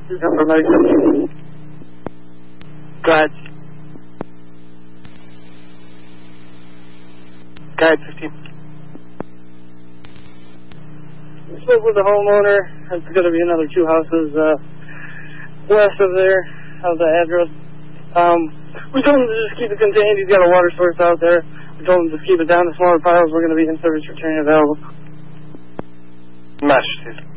Go ahead. Go ahead, 15. We spoke with the homeowner. It's going to be another 2 houses west of there, of the address. We told him to just keep it contained. He's got a water source out there. We told him to just keep it down to smaller piles. We're going to be in service returning available. Massachusetts.